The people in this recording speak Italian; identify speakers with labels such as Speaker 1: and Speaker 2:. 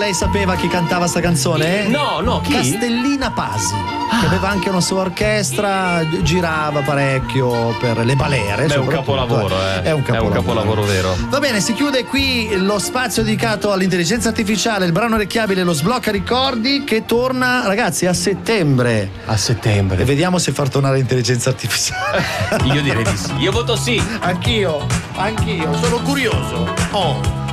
Speaker 1: lei sapeva chi cantava sta canzone?
Speaker 2: No, chi?
Speaker 1: Castellina Pasi, che aveva anche una sua orchestra, girava parecchio per le balere.
Speaker 2: Beh, è un capolavoro,
Speaker 1: È un
Speaker 2: capolavoro vero.
Speaker 1: Va bene, si chiude qui lo spazio dedicato all'intelligenza artificiale, il brano orecchiabile, lo sblocca ricordi, che torna, ragazzi, a settembre. E vediamo se far tornare l'intelligenza artificiale.
Speaker 2: Io direi di sì. Io voto sì.
Speaker 1: Anch'io, sono curioso.